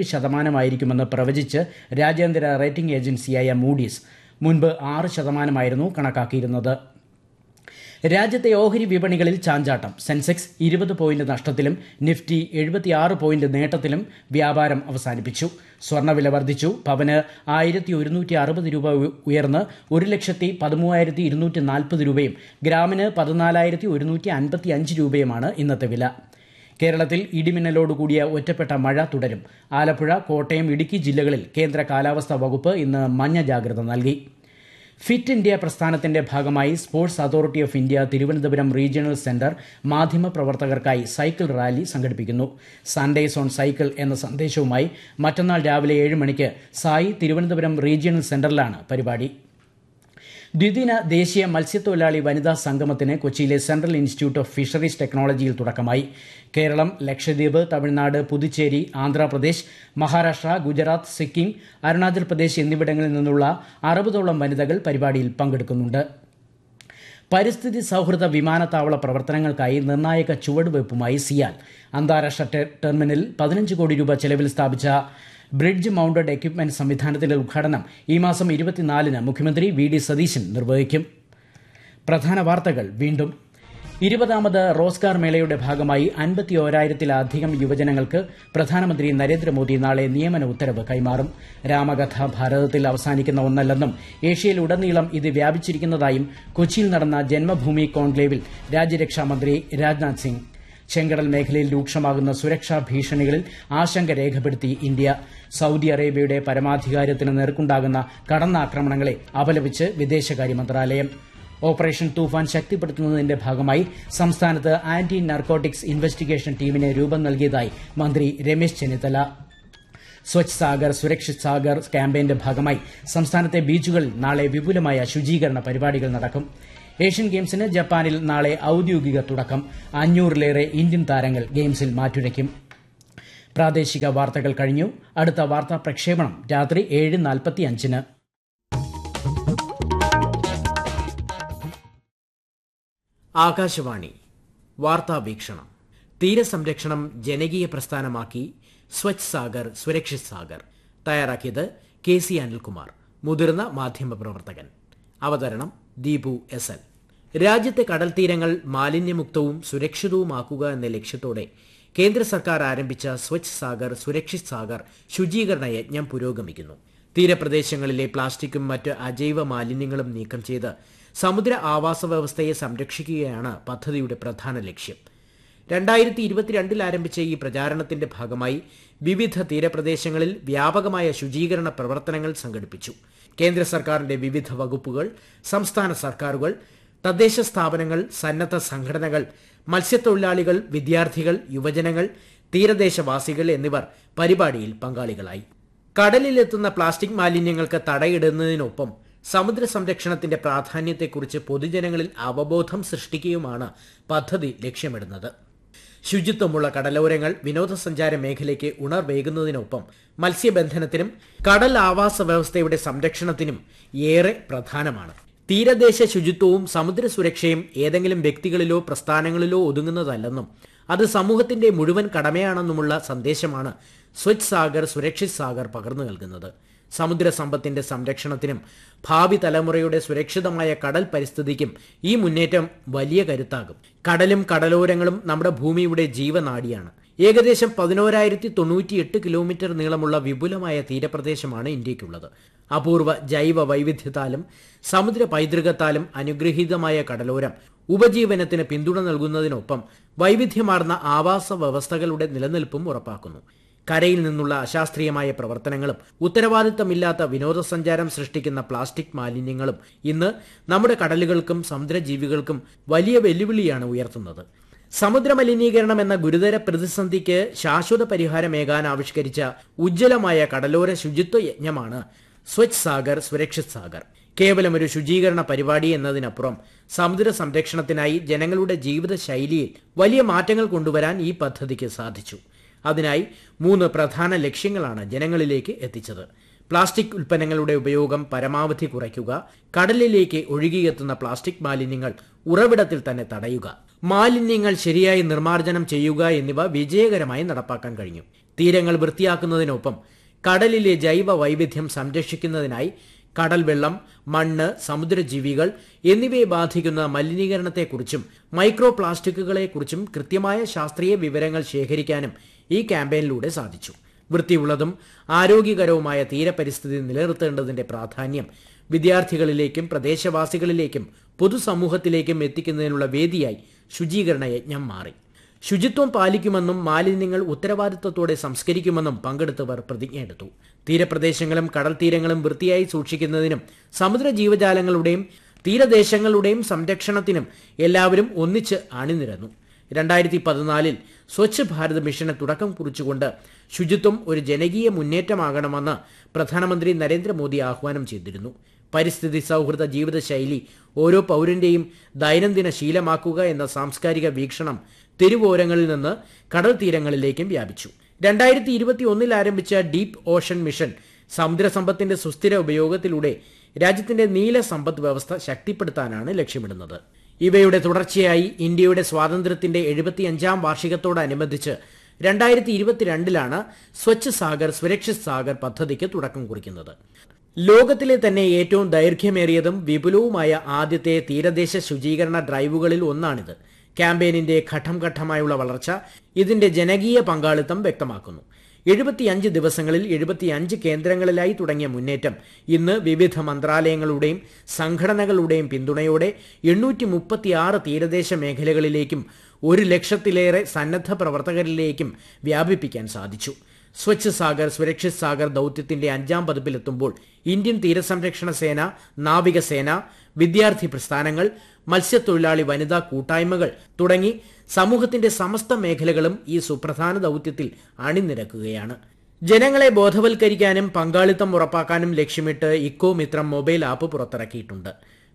7% പ്രവചിച്ച് രാജ്യാന്തര റേറ്റിംഗ് ഏജൻസിയായ മൂഡീസ്. മുൻപ് 6% കണക്കാക്കിയിരുന്നത്. രാജ്യത്തെ ഓഹരി വിപണികളിൽ ചാഞ്ചാട്ടം. സെൻസെക്സ് 20 പോയിന്റ് നഷ്ടത്തിലും നിഫ്റ്റി 76 പോയിന്റ് നേട്ടത്തിലും വ്യാപാരം അവസാനിപ്പിച്ചു. സ്വർണ്ണവില വർദ്ധിച്ചു. പവന് 1160 രൂപ ഉയർന്ന് 1,13,240 രൂപയും ഗ്രാമിന് 14,155 രൂപയുമാണ് ഇന്നത്തെ വില. കേരളത്തിൽ ഇടിമിന്നലോടുകൂടിയ ഒറ്റപ്പെട്ട മഴ തുടരും. ആലപ്പുഴ, കോട്ടയം, ഇടുക്കി ജില്ലകളിൽ കേന്ദ്ര കാലാവസ്ഥാ വകുപ്പ് ഇന്ന് മഞ്ഞ ജാഗ്രത നൽകി. ഫിറ്റ് ഇന്ത്യ പ്രസ്ഥാനത്തിന്റെ ഭാഗമായി sports authority of India Thiruvananthapuram regional centre മാധ്യമപ്രവർത്തകർക്കായി cycle rally സംഘടിപ്പിക്കുന്നു. സൺഡേസ് ഓൺ സൈക്കിൾ എന്ന സന്ദേശവുമായി മറ്റന്നാൾ രാവിലെ 7 മണിക്ക് സായി തിരുവനന്തപുരം റീജിയണൽ സെന്ററിലാണ് പരിപാടി. ദ്വിദിന ദേശീയ മത്സ്യത്തൊഴിലാളി വനിതാ സംഗമത്തിന് കൊച്ചിയിലെ സെൻട്രൽ ഇൻസ്റ്റിറ്റ്യൂട്ട് ഓഫ് ഫിഷറീസ് ടെക്നോളജിയിൽ തുടക്കമായി. കേരളം, ലക്ഷദ്വീപ്, തമിഴ്നാട്, പുതുച്ചേരി, ആന്ധ്രാപ്രദേശ്, മഹാരാഷ്ട്ര, ഗുജറാത്ത്, സിക്കിം, അരുണാചൽ പ്രദേശ് എന്നിവിടങ്ങളിൽ നിന്നുള്ള 60ഓളം വനിതകൾ പരിപാടിയിൽ പങ്കെടുക്കുന്നുണ്ട്. പരിസ്ഥിതി സൌഹൃദ വിമാനത്താവള പ്രവർത്തനങ്ങൾക്കായി നിർണായക ചുവടുവയ്പുമായി സിയാൽ. അന്താരാഷ്ട്ര ടെർമിനലിൽ 15 കോടി രൂപ ചെലവിൽ സ്ഥാപിച്ച ബ്രിഡ്ജ് മൌണ്ടഡ് എക്യുപ്മെന്റ് സംവിധാനത്തിന്റെ ഉദ്ഘാടനം ഈ മാസം 24-ന് മുഖ്യമന്ത്രി VD സതീശൻ നിർവഹിക്കും. പ്രധാന വാർത്തകൾ വീണ്ടും. 20ാമത് റോസ്ഗാർ മേളയുടെ ഭാഗമായി 51,000-ത്തിലധികം യുവജനങ്ങൾക്ക് പ്രധാനമന്ത്രി നരേന്ദ്രമോദി നാളെ നിയമന ഉത്തരവ് കൈമാറും. രാമകഥ ഭാരതത്തിൽ അവസാനിക്കുന്ന ഒന്നല്ലെന്നും ഏഷ്യയിലുടനീളം ഇത് വ്യാപിച്ചിരിക്കുന്നതായും കൊച്ചിയിൽ നടന്ന ജന്മഭൂമി കോൺക്ലേവിൽ രാജ്യരക്ഷാമന്ത്രി രാജ്നാഥ് സിംഗ്. ചെങ്കടൽ മേഖലയിൽ രൂക്ഷമാകുന്ന സുരക്ഷാ ഭീഷണികളിൽ ആശങ്ക രേഖപ്പെടുത്തി ഇന്ത്യ. സൌദി അറേബ്യയുടെ പരമാധികാരത്തിന് നേർക്കുണ്ടാകുന്ന കടന്നാക്രമണങ്ങളെ അപലപിച്ച് വിദേശകാര്യ മന്ത്രാലയം. ഓപ്പറേഷൻ തൂഫാൻ ശക്തിപ്പെടുത്തുന്നതിന്റെ ഭാഗമായി സംസ്ഥാനത്ത് ആന്റി നാർക്കോട്ടിക്സ് ഇൻവെസ്റ്റിഗേഷൻ ടീമിന് രൂപം നൽകിയതായി മന്ത്രി രമേശ് ചെന്നിത്തല. സ്വച്ഛ് സാഗർ സുരക്ഷിത് സാഗർ ക്യാമ്പയിന്റെ ഭാഗമായി സംസ്ഥാനത്തെ ബീച്ചുകളിൽ നാളെ വിപുലമായ ശുചീകരണ പരിപാടികൾ നടക്കും. ഏഷ്യൻ ഗെയിംസിന് ജപ്പാനിൽ നാളെ ഔദ്യോഗിക തുടക്കം. 500-ലേറെ ഇന്ത്യൻ താരങ്ങൾ ഗെയിംസിൽ മാറ്റുരയ്ക്കും. പ്രാദേശിക വാർത്തകൾ കഴിഞ്ഞു. അടുത്ത വാർത്താ പ്രക്ഷേപണം രാത്രി 7:45-ന്. ആകാശവാണി വാർത്താ വീക്ഷണം. തീരസംരക്ഷണം ജനകീയ പ്രസ്ഥാനമാക്കി സ്വച്ഛ് സാഗർ സുരക്ഷിത് സാഗർ. തയ്യാറാക്കിയത് KC അനിൽകുമാർ, മുതിർന്ന മാധ്യമപ്രവർത്തകൻ. അവതരണം ദീപു SL. രാജ്യത്തെ കടൽ തീരങ്ങൾ മാലിന്യമുക്തവും സുരക്ഷിതവുമാക്കുക എന്ന ലക്ഷ്യത്തോടെ കേന്ദ്ര സർക്കാർ ആരംഭിച്ച സ്വച്ഛ് സാഗർ സുരക്ഷിത് സാഗർ ശുചീകരണ യജ്ഞം പുരോഗമിക്കുന്നു. തീരപ്രദേശങ്ങളിലെ പ്ലാസ്റ്റിക്കും മറ്റ് അജൈവ മാലിന്യങ്ങളും നീക്കം ചെയ്ത് സമുദ്ര ആവാസ വ്യവസ്ഥയെ സംരക്ഷിക്കുകയാണ് പദ്ധതിയുടെ പ്രധാന ലക്ഷ്യം. 2022-ൽ ആരംഭിച്ച ഈ പ്രചാരണത്തിന്റെ ഭാഗമായി വിവിധ തീരപ്രദേശങ്ങളിൽ വ്യാപകമായ ശുചീകരണ പ്രവർത്തനങ്ങൾ സംഘടിപ്പിച്ചു. കേന്ദ്ര സർക്കാരിന്റെ വിവിധ വകുപ്പുകൾ, സംസ്ഥാന സർക്കാരുകൾ, തദ്ദേശ സ്ഥാപനങ്ങൾ, സന്നദ്ധ സംഘടനകൾ, മത്സ്യത്തൊഴിലാളികൾ, വിദ്യാർത്ഥികൾ, യുവജനങ്ങൾ, തീരദേശവാസികൾ എന്നിവർ പരിപാടിയിൽ പങ്കാളികളായി. കടലിലെത്തുന്ന പ്ലാസ്റ്റിക് മാലിന്യങ്ങൾക്ക് തടയിടുന്നതിനൊപ്പം സമുദ്ര സംരക്ഷണത്തിന്റെ പ്രാധാന്യത്തെക്കുറിച്ച് പൊതുജനങ്ങളിൽ അവബോധം സൃഷ്ടിക്കുകയുമാണ് പദ്ധതി ലക്ഷ്യമിടുന്നത്. ശുചിത്വമുള്ള കടലോരങ്ങൾ വിനോദസഞ്ചാര മേഖലയ്ക്ക് ഉണർവേകുന്നതിനൊപ്പം മത്സ്യബന്ധനത്തിനും കടൽ ആവാസ വ്യവസ്ഥയുടെ സംരക്ഷണത്തിനും ഏറെ പ്രധാനമാണ്. തീരദേശ ശുചിത്വവും സമുദ്ര സുരക്ഷയും ഏതെങ്കിലും വ്യക്തികളിലോ പ്രസ്ഥാനങ്ങളിലോ ഒതുങ്ങുന്നതല്ലെന്നും അത് സമൂഹത്തിന്റെ മുഴുവൻ കടമയാണെന്നുമുള്ള സന്ദേശമാണ് സ്വച്ഛ് സാഗർ സുരക്ഷിത് സാഗർ പകർന്നു നൽകുന്നത്. സമുദ്ര സമ്പത്തിന്റെ സംരക്ഷണത്തിനും ഭാവി തലമുറയുടെ സുരക്ഷിതമായ കടൽ പരിസ്ഥിതിക്കും ഈ മുന്നേറ്റം വലിയ കരുത്താകും. കടലും കടലോരങ്ങളും നമ്മുടെ ഭൂമിയുടെ ജീവനാഡിയാണ്. ഏകദേശം 11,098 കിലോമീറ്റർ നീളമുള്ള വിപുലമായ തീരപ്രദേശമാണ് ഇന്ത്യയ്ക്കുള്ളത്. അപൂർവ ജൈവ വൈവിധ്യത്താലും സമുദ്ര പൈതൃകത്താലും അനുഗ്രഹീതമായ കടലോരം ഉപജീവനത്തിന് പിന്തുണ നൽകുന്നതിനൊപ്പം വൈവിധ്യമാർന്ന ആവാസ വ്യവസ്ഥകളുടെ നിലനിൽപ്പും ഉറപ്പാക്കുന്നു. കരയിൽ നിന്നുള്ള അശാസ്ത്രീയമായ പ്രവർത്തനങ്ങളും ഉത്തരവാദിത്തമില്ലാത്ത വിനോദസഞ്ചാരം സൃഷ്ടിക്കുന്ന പ്ലാസ്റ്റിക് മാലിന്യങ്ങളും ഇന്ന് നമ്മുടെ കടലുകൾക്കും സമുദ്രജീവികൾക്കും വലിയ വെല്ലുവിളിയാണ് ഉയർത്തുന്നത്. സമുദ്ര മലിനീകരണം എന്ന ഗുരുതര പ്രതിസന്ധിക്ക് ശാശ്വത പരിഹാരമേകാൻ ആവിഷ്കരിച്ച ഉജ്ജ്വലമായ കടലോര ശുചിത്വ യജ്ഞമാണ് സ്വച്ഛ് സാഗർ സുരക്ഷിത് സാഗർ. കേവലം ഒരു ശുചീകരണ പരിപാടി എന്നതിനപ്പുറം സമുദ്ര സംരക്ഷണത്തിനായി ജനങ്ങളുടെ ജീവിത ശൈലിയിൽ വലിയ മാറ്റങ്ങൾ കൊണ്ടുവരാൻ ഈ പദ്ധതിക്ക് സാധിച്ചു. അതിനായി 3 പ്രധാന ലക്ഷ്യങ്ങളാണ് ജനങ്ങളിലേക്ക് എത്തിച്ചത്. പ്ലാസ്റ്റിക് ഉൽപ്പന്നങ്ങളുടെ ഉപയോഗം പരമാവധി കുറയ്ക്കുക, കടലിലേക്ക് ഒഴുകിയെത്തുന്ന പ്ലാസ്റ്റിക് മാലിന്യങ്ങൾ ഉറവിടത്തിൽ തന്നെ തടയുക, മാലിന്യങ്ങൾ ശരിയായി നിർമ്മാർജ്ജനം ചെയ്യുക എന്നിവ വിജയകരമായി നടപ്പാക്കാൻ കഴിഞ്ഞു. തീരങ്ങൾ വൃത്തിയാക്കുന്നതിനൊപ്പം കടലിലെ ജൈവ വൈവിധ്യം സംരക്ഷിക്കുന്നതിനായി കടൽ വെള്ളം, മണ്ണ്, സമുദ്രജീവികൾ എന്നിവയെ ബാധിക്കുന്ന മലിനീകരണത്തെക്കുറിച്ചും മൈക്രോ പ്ലാസ്റ്റിക്കുകളെക്കുറിച്ചും കൃത്യമായ ശാസ്ത്രീയ വിവരങ്ങൾ ശേഖരിക്കാനും ഈ ക്യാമ്പയിനിലൂടെ സാധിച്ചു. വൃത്തിയുള്ളതും ആരോഗ്യകരവുമായ തീരപരിസ്ഥിതി നിലനിർത്തേണ്ടതിന്റെ പ്രാധാന്യം വിദ്യാർത്ഥികളിലേക്കും പ്രദേശവാസികളിലേക്കും പൊതുസമൂഹത്തിലേക്കും എത്തിക്കുന്നതിനുള്ള വേദിയായി ശുചീകരണ യജ്ഞം മാറി. ശുചിത്വം പാലിക്കുമെന്നും മാലിന്യങ്ങൾ ഉത്തരവാദിത്തത്തോടെ സംസ്കരിക്കുമെന്നും പങ്കെടുത്തവർ പ്രതിജ്ഞയെടുത്തു. തീരപ്രദേശങ്ങളും കടൽ തീരങ്ങളും വൃത്തിയായി സൂക്ഷിക്കുന്നതിനും സമുദ്ര ജീവജാലങ്ങളുടെയും തീരദേശങ്ങളുടെയും സംരക്ഷണത്തിനും എല്ലാവരും ഒന്നിച്ച് അണിനിരന്നു. 2014-ൽ സ്വച്ഛ് ഭാരത് മിഷന് തുടക്കം കുറിച്ചുകൊണ്ട് ശുചിത്വം ഒരു ജനകീയ മുന്നേറ്റമാകണമെന്ന് പ്രധാനമന്ത്രി നരേന്ദ്രമോദി ആഹ്വാനം ചെയ്തിരുന്നു. പരിസ്ഥിതി സൗഹൃദ ജീവിതശൈലി ഓരോ പൗരന്റെയും ദൈനംദിന ശീലമാക്കുക എന്ന സാംസ്കാരിക വീക്ഷണം തെരുവോരങ്ങളിൽ നിന്ന് കടൽ തീരങ്ങളിലേക്കും വ്യാപിച്ചു. 2021-ൽ ആരംഭിച്ച ഡീപ് ഓഷൻ മിഷൻ സമുദ്രസമ്പത്തിന്റെ സുസ്ഥിര ഉപയോഗത്തിലൂടെ രാജ്യത്തിന്റെ നീല സമ്പദ് വ്യവസ്ഥ ശക്തിപ്പെടുത്താനാണ് ലക്ഷ്യമിടുന്നത്. ഇവയുടെ തുടർച്ചയായി ഇന്ത്യയുടെ സ്വാതന്ത്ര്യത്തിന്റെ 75ാം വാർഷികത്തോടനുബന്ധിച്ച് 2022-ലാണ് സ്വച്ഛ് സാഗർ സുരക്ഷിത് സാഗർ പദ്ധതിക്ക് തുടക്കം കുറിക്കുന്നത്. ലോകത്തിലെ തന്നെ ഏറ്റവും ദൈർഘ്യമേറിയതും വിപുലവുമായ ആദ്യത്തെ തീരദേശ ശുചീകരണ ഡ്രൈവുകളിൽ ഒന്നാണിത്. ക്യാമ്പയിനിന്റെ ഘട്ടം ഘട്ടമായുള്ള വളർച്ച ഇതിന്റെ ജനകീയ പങ്കാളിത്തം വ്യക്തമാക്കുന്നു. 75 ദിവസങ്ങളിൽ 75 കേന്ദ്രങ്ങളിലായി തുടങ്ങിയ മുന്നേറ്റം ഇന്ന് വിവിധ മന്ത്രാലയങ്ങളുടെയും സംഘടനകളുടെയും പിന്തുണയോടെ 836 തീരദേശ മേഖലകളിലേക്കും 100,000-ലേറെ സന്നദ്ധ പ്രവർത്തകരിലേക്കും വ്യാപിപ്പിക്കാൻ സാധിച്ചു. സ്വച്ഛ് സാഗർ സുരക്ഷിത് സാഗർ ദൌത്യത്തിന്റെ 5ാം പതിപ്പിലെത്തുമ്പോൾ ഇന്ത്യൻ തീരസംരക്ഷണ സേന, നാവികസേന, വിദ്യാർത്ഥി പ്രസ്ഥാനങ്ങൾ, മത്സ്യത്തൊഴിലാളി വനിതാ കൂട്ടായ്മകൾ തുടങ്ങി സമൂഹത്തിന്റെ സമസ്ത മേഖലകളും ഈ സുപ്രധാന ദൌത്യത്തിൽ അണിനിരക്കുകയാണ്. ജനങ്ങളെ ബോധവൽക്കരിക്കാനും പങ്കാളിത്തം ഉറപ്പാക്കാനും ലക്ഷ്യമിട്ട് ഇക്കോ മിത്രം മൊബൈൽ ആപ്പ് പുറത്തിറക്കിയിട്ടുണ്ട്.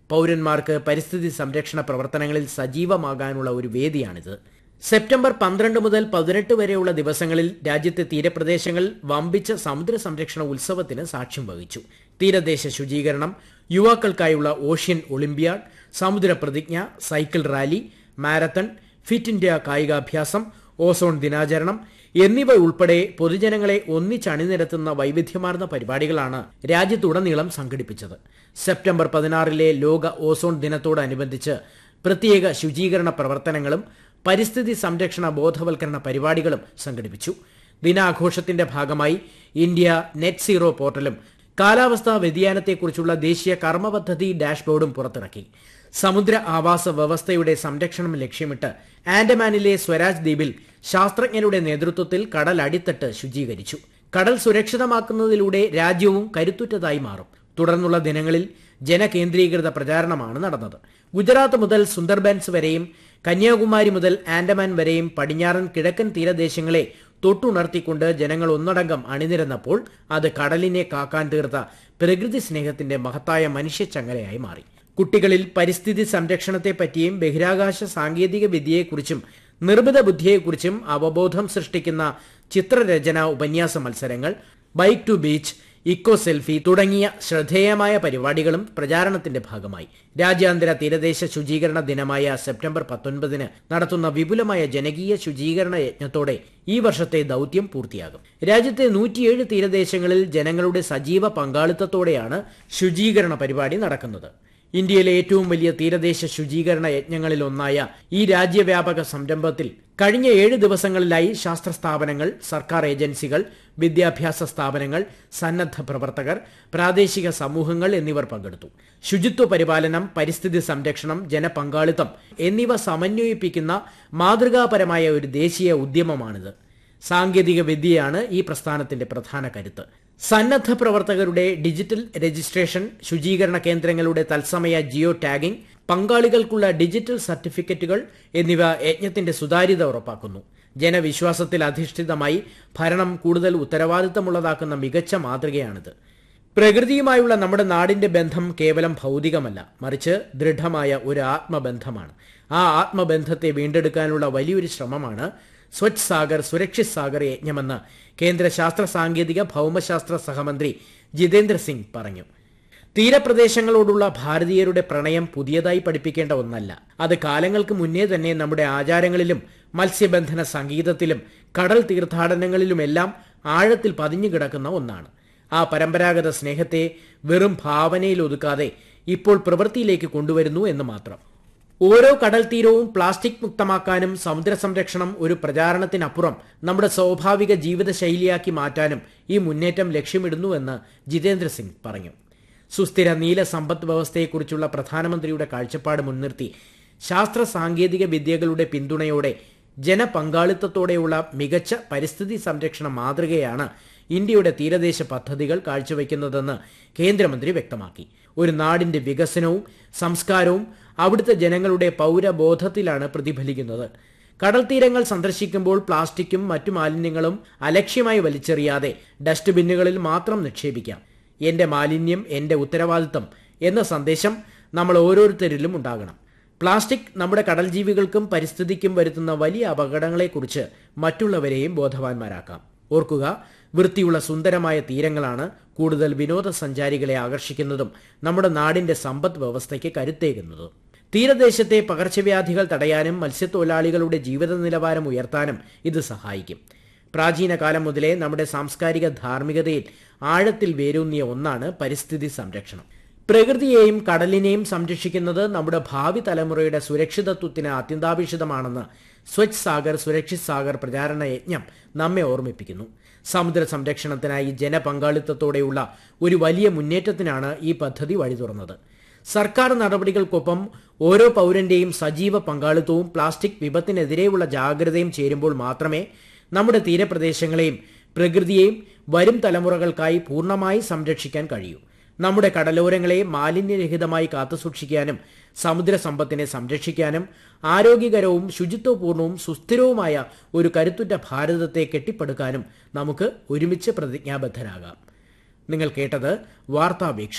പൗരന്മാർക്ക് പരിസ്ഥിതി സംരക്ഷണ പ്രവർത്തനങ്ങളിൽ സജീവമാകാനുള്ള ഒരു വേദിയാണിത്. സെപ്റ്റംബർ 12 മുതൽ 18 വരെയുള്ള ദിവസങ്ങളിൽ രാജ്യത്തെ തീരപ്രദേശങ്ങൾ വമ്പിച്ച സമുദ്ര സംരക്ഷണ ഉത്സവത്തിന് സാക്ഷ്യം വഹിച്ചു. തീരദേശ ശുചീകരണം, യുവാക്കൾക്കായുള്ള ഓഷ്യൻ ഒളിമ്പ്യാഡ്, സമുദ്ര പ്രതിജ്ഞ, cycle rally, marathon, fit India കായികാഭ്യാസം, ozone ദിനാചരണം എന്നിവ ഉൾപ്പെടെ പൊതുജനങ്ങളെ ഒന്നിച്ചണിനിരത്തുന്ന വൈവിധ്യമാർന്ന പരിപാടികളാണ് രാജ്യത്തുടനീളം സംഘടിപ്പിച്ചത്. സെപ്റ്റംബർ 16 ലോക ഓസോൺ ദിനത്തോടനുബന്ധിച്ച് പ്രത്യേക ശുചീകരണ പ്രവർത്തനങ്ങളും പരിസ്ഥിതി സംരക്ഷണ ബോധവൽക്കരണ പരിപാടികളും സംഘടിപ്പിച്ചു. ദിനാഘോഷത്തിന്റെ ഭാഗമായി ഇന്ത്യ നെറ്റ് സീറോ പോർട്ടലും കാലാവസ്ഥാ വ്യതിയാനത്തെക്കുറിച്ചുള്ള ദേശീയ കർമ്മപദ്ധതി ഡാഷ്ബോർഡും പുറത്തിറക്കി. സമുദ്ര ആവാസ വ്യവസ്ഥയുടെ സംരക്ഷണം ലക്ഷ്യമിട്ട് ആൻഡമാനിലെ സ്വരാജ് ദ്വീപിൽ ശാസ്ത്രജ്ഞരുടെ നേതൃത്വത്തിൽ കടൽ അടിത്തട്ട് ശുചീകരിച്ചു. കടൽ സുരക്ഷിതമാക്കുന്നതിലൂടെ രാജ്യവും കരുത്തുറ്റതായി മാറും. തുടർന്നുള്ള ദിനങ്ങളിൽ ജനകേന്ദ്രീകൃത പ്രചാരണമാണ് നടന്നത്. ഗുജറാത്ത് മുതൽ സുന്ദർബൻസ് വരെയും കന്യാകുമാരി മുതൽ ആൻഡമാൻ വരെയും പടിഞ്ഞാറൻ കിഴക്കൻ തീരദേശങ്ങളെ തൊട്ടുണർത്തിക്കൊണ്ട് ജനങ്ങൾ ഒന്നടങ്കം അണിനിരന്നപ്പോൾ അത് കടലിനെ കാക്കാൻ തീർത്ത പ്രകൃതി സ്നേഹത്തിന്റെ മഹത്തായ മനുഷ്യച്ചങ്ങലയായി മാറി. കുട്ടികളിൽ പരിസ്ഥിതി സംരക്ഷണത്തെപ്പറ്റിയും ബഹിരാകാശ സാങ്കേതിക വിദ്യയെക്കുറിച്ചും നിർമ്മിത ബുദ്ധിയെക്കുറിച്ചും അവബോധം സൃഷ്ടിക്കുന്ന ചിത്രരചന, ഉപന്യാസ മത്സരങ്ങൾ, bike to beach, eco selfie തുടങ്ങിയ ശ്രദ്ധേയമായ പരിപാടികളും പ്രചാരണത്തിന്റെ ഭാഗമായി. രാജ്യാന്തര തീരദേശ ശുചീകരണ ദിനമായ സെപ്റ്റംബർ 19 നടത്തുന്ന വിപുലമായ ജനകീയ ശുചീകരണ യജ്ഞത്തോടെ ഈ വർഷത്തെ ദൌത്യം പൂർത്തിയാകും. രാജ്യത്തെ 107 തീരദേശങ്ങളിൽ ജനങ്ങളുടെ സജീവ പങ്കാളിത്തത്തോടെയാണ് ശുചീകരണ പരിപാടി നടക്കുന്നത്. ഇന്ത്യയിലെ ഏറ്റവും വലിയ തീരദേശ ശുചീകരണ യജ്ഞങ്ങളിലൊന്നായ ഈ രാജ്യവ്യാപക സംരംഭത്തിൽ കഴിഞ്ഞ 7 ദിവസങ്ങളിലായി ശാസ്ത്ര സ്ഥാപനങ്ങൾ, സർക്കാർ ഏജൻസികൾ, വിദ്യാഭ്യാസ സ്ഥാപനങ്ങൾ, സന്നദ്ധ പ്രവർത്തകർ, പ്രാദേശിക സമൂഹങ്ങൾ എന്നിവർ പങ്കെടുത്തു. ശുചിത്വ പരിപാലനം, പരിസ്ഥിതി സംരക്ഷണം, ജനപങ്കാളിത്തം എന്നിവ സമന്വയിപ്പിക്കുന്ന മാതൃകാപരമായ ഒരു ദേശീയ ഉദ്യമമാണിത്. സാങ്കേതിക വിദ്യയാണ് ഈ പ്രസ്ഥാനത്തിന്റെ പ്രധാന കരുത്ത്. സന്നദ്ധ പ്രവർത്തകരുടെ ഡിജിറ്റൽ രജിസ്ട്രേഷൻ, ശുചീകരണ കേന്ദ്രങ്ങളുടെ തത്സമയ ജിയോ ടാഗിംഗ്, പങ്കാളികൾക്കുള്ള ഡിജിറ്റൽ സർട്ടിഫിക്കറ്റുകൾ എന്നിവ യജ്ഞത്തിന്റെ സുതാര്യത ഉറപ്പാക്കുന്നു. ജനവിശ്വാസത്തിൽ അധിഷ്ഠിതമായി ഭരണം കൂടുതൽ ഉത്തരവാദിത്തമുള്ളതാക്കുന്ന മികച്ച മാതൃകയാണിത്. പ്രകൃതിയുമായുള്ള നമ്മുടെ നാടിന്റെ ബന്ധം കേവലം ഭൗതികമല്ല, മറിച്ച് ദൃഢമായ ഒരു ആത്മബന്ധമാണ്. ആ ആത്മബന്ധത്തെ വീണ്ടെടുക്കാനുള്ള വലിയൊരു ശ്രമമാണ് സ്വച്ഛ് സാഗർ സുരക്ഷിത് സാഗർ യജ്ഞമെന്ന് കേന്ദ്ര ശാസ്ത്ര സാങ്കേതിക ഭൗമശാസ്ത്ര സഹമന്ത്രി ജിതേന്ദ്ര സിംഗ് പറഞ്ഞു. തീരപ്രദേശങ്ങളോടുള്ള ഭാരതീയരുടെ പ്രണയം പുതിയതായി പഠിപ്പിക്കേണ്ട ഒന്നല്ല. അത് കാലങ്ങൾക്ക് മുന്നേ തന്നെ നമ്മുടെ ആചാരങ്ങളിലും മത്സ്യബന്ധന സംഗീതത്തിലും കടൽ തീർത്ഥാടനങ്ങളിലുമെല്ലാം ആഴത്തിൽ പതിഞ്ഞു കിടക്കുന്ന ഒന്നാണ്. ആ പരമ്പരാഗത സ്നേഹത്തെ വെറും ഭാവനയിൽ ഒതുക്കാതെ ഇപ്പോൾ പ്രവൃത്തിയിലേക്ക് കൊണ്ടുവരുന്നു എന്ന് മാത്രം. ഓരോ കടൽ തീരവും പ്ലാസ്റ്റിക് മുക്തമാക്കാനും സമുദ്ര സംരക്ഷണം ഒരു പ്രചാരണത്തിനപ്പുറം നമ്മുടെ സ്വാഭാവിക ജീവിതശൈലിയാക്കി മാറ്റാനും ഈ മുന്നേറ്റം ലക്ഷ്യമിടുന്നുവെന്ന് ജിതേന്ദ്ര സിംഗ് പറഞ്ഞു. സുസ്ഥിര നീല സമ്പദ് വ്യവസ്ഥയെക്കുറിച്ചുള്ള പ്രധാനമന്ത്രിയുടെ കാഴ്ചപ്പാട് മുൻനിർത്തി ശാസ്ത്ര സാങ്കേതിക വിദ്യകളുടെ പിന്തുണയോടെ ജനപങ്കാളിത്തത്തോടെയുള്ള മികച്ച പരിസ്ഥിതി സംരക്ഷണ മാതൃകയാണ് ഇന്ത്യയുടെ തീരദേശ പദ്ധതികൾ കാഴ്ചവെക്കുന്നതെന്ന് കേന്ദ്രമന്ത്രി വ്യക്തമാക്കി. ഒരു നാടിന്റെ വികസനവും സംസ്കാരവും അവിടുത്തെ ജനങ്ങളുടെ പൗരബോധത്തിലാണ് പ്രതിഫലിക്കുന്നത്. കടൽ തീരങ്ങൾ സന്ദർശിക്കുമ്പോൾ പ്ലാസ്റ്റിക്കും മറ്റു മാലിന്യങ്ങളും അലക്ഷ്യമായി വലിച്ചെറിയാതെ ഡസ്റ്റ്ബിന്നുകളിൽ മാത്രം നിക്ഷേപിക്കാം. എന്റെ മാലിന്യം എന്റെ ഉത്തരവാദിത്തം എന്ന സന്ദേശം നമ്മൾ ഓരോരുത്തരിലും ഉണ്ടാകണം. പ്ലാസ്റ്റിക് നമ്മുടെ കടൽ ജീവികൾക്കും പരിസ്ഥിതിക്കും വരുത്തുന്ന വലിയ അപകടങ്ങളെക്കുറിച്ച് മറ്റുള്ളവരെയും ബോധവാന്മാരാക്കാം. ഓർക്കുക, വൃത്തിയുള്ള സുന്ദരമായ തീരങ്ങളാണ് കൂടുതൽ വിനോദസഞ്ചാരികളെ ആകർഷിക്കുന്നതും നമ്മുടെ നാടിന്റെ സമ്പദ് വ്യവസ്ഥയ്ക്ക് കരുത്തേകുന്നതും. തീരദേശത്തെ പകർച്ചവ്യാധികൾ തടയാനും മത്സ്യത്തൊഴിലാളികളുടെ ജീവിത നിലവാരം ഉയർത്താനും ഇത് സഹായിക്കും. പ്രാചീന കാലം മുതലേ നമ്മുടെ സാംസ്കാരിക ധാർമ്മികതയിൽ ആഴത്തിൽ വേരൂന്നിയ ഒന്നാണ് പരിസ്ഥിതി സംരക്ഷണം. പ്രകൃതിയെയും കടലിനെയും സംരക്ഷിക്കുന്നത് നമ്മുടെ ഭാവി തലമുറയുടെ സുരക്ഷിതത്വത്തിന് അത്യന്താപേക്ഷിതമാണെന്ന് സ്വച്ഛ് സാഗർ സുരക്ഷിത് സാഗർ പ്രചാരണ യജ്ഞം നമ്മെ ഓർമ്മിപ്പിക്കുന്നു. സമുദ്ര സംരക്ഷണത്തിനായി ജനപങ്കാളിത്തത്തോടെയുള്ള ഒരു വലിയ മുന്നേറ്റത്തിനാണ് ഈ പദ്ധതി വഴി തുറന്നത്. സർക്കാർ നടപടികൾക്കൊപ്പം ഓരോ പൗരന്റെയും സജീവ പങ്കാളിത്തവും പ്ലാസ്റ്റിക് വിപത്തിനെതിരെയുള്ള ജാഗ്രതയും ചേരുമ്പോൾ മാത്രമേ നമ്മുടെ തീരപ്രദേശങ്ങളെയും പ്രകൃതിയെയും വരും തലമുറകൾക്കായി പൂർണ്ണമായി സംരക്ഷിക്കാൻ കഴിയൂ. നമ്മുടെ കടലോരങ്ങളെ മാലിന്യരഹിതമായി കാത്തുസൂക്ഷിക്കാനും സമുദ്ര സമ്പത്തിനെ സംരക്ഷിക്കാനും ആരോഗ്യകരവും ശുചിത്വപൂർണവും സുസ്ഥിരവുമായ ഒരു കരുത്തുറ്റ ഭാരതത്തെ കെട്ടിപ്പടുക്കാനും നമുക്ക് ഒരുമിച്ച് പ്രതിജ്ഞാബദ്ധരാകാം. നിങ്ങൾ കേട്ടത് വാർത്താവീക്ഷണം.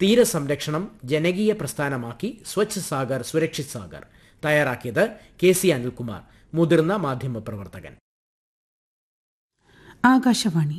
തീരസംരക്ഷണം ജനകീയ പ്രസ്ഥാനമാക്കി സ്വച്ഛ് സാഗർ സുരക്ഷിത് സാഗർ. തയ്യാറാക്കിയത് KC അനിൽകുമാർ, മുതിർന്ന മാധ്യമപ്രവർത്തകൻ. ആകാശവാണി